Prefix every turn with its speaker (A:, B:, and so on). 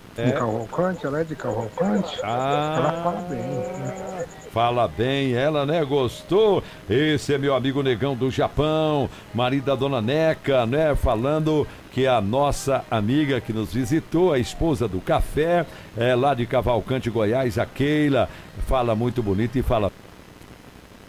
A: De Cavalcante, ela é de Cavalcante? Ela fala bem, né?
B: Fala bem, ela, né? Gostou? Esse é meu amigo Negão do Japão, marido da dona Neca, né? Falando que a nossa amiga que nos visitou, a esposa do café, é lá de Cavalcante, Goiás, a Keila, fala muito bonito e fala